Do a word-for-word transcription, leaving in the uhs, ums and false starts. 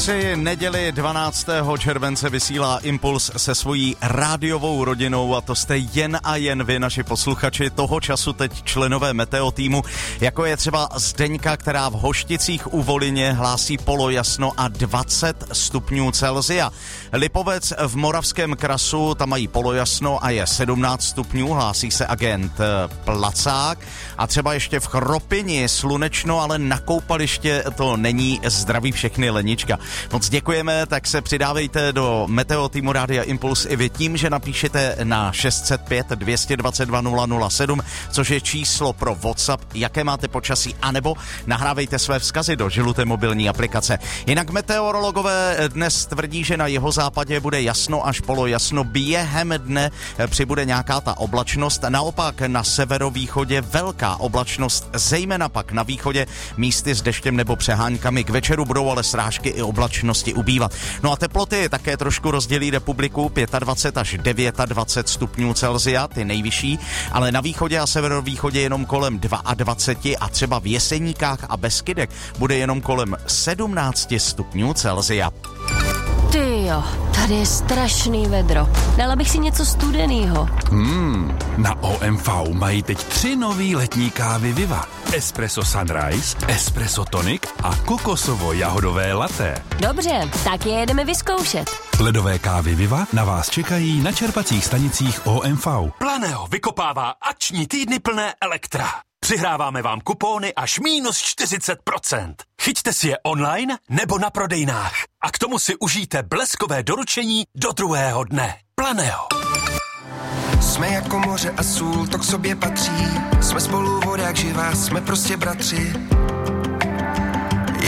si neděli dvanáctého července vysílá Impuls se svojí rádiovou rodinou a to jste jen a jen vy, naši posluchači, toho času teď členové Meteo týmu, jako je třeba Zdeňka, která v Hošticích u Volině hlásí polojasno a dvacet stupňů Celsia. Lipovec v Moravském Krasu, tam mají polojasno a je sedmnáct stupňů, hlásí se agent Placák. A třeba ještě v Chropini slunečno, ale na koupaliště to není. Zdraví všechny Lenička. Moc děkujeme, tak se přidávejte do Meteo týmu Rádia Impuls i vy tím, že napíšete na šest set pět dvě dvacet dva nula nula sedm, což je číslo pro WhatsApp, jaké máte počasí, anebo nahrávejte své vzkazy do žluté mobilní aplikace. Jinak meteorologové dnes tvrdí, že na jihozápadě bude jasno až polojasno, během dne přibude nějaká ta oblačnost, naopak na severovýchodě velká oblačnost, zejména pak na východě místy s deštěm nebo přeháňkami. K večeru budou ale srážky i oblačnosti ubývat. No a teploty také trošku rozdělí republiku, dvacet pět až dvacet devět stupňů Celsia, ty nejvyšší, ale na východě a severovýchodě jenom kolem dvacet dva a třeba v Jeseníkách a Beskydech bude jenom kolem sedmnáct stupňů Celsia. Tyjo, tady je strašný vedro. Dala bych si něco studenýho. Hmm, na O M V mají teď tři nový letní kávy Viva. Espresso Sunrise, Espresso Tonic a kokosovo-jahodové latte. Dobře, tak je jedeme vyzkoušet. Ledové kávy Viva na vás čekají na čerpacích stanicích O M V. Planeo vykopává akční týdny plné elektra. Přihráváme vám kupóny až mínus čtyřicet procent. Chyťte si je online nebo na prodejnách. A k tomu si užijte bleskové doručení do druhého dne. Planeo. Jsme jako moře a sůl, to k sobě patří. Jsme spolu voda jak živá, jsme prostě bratři.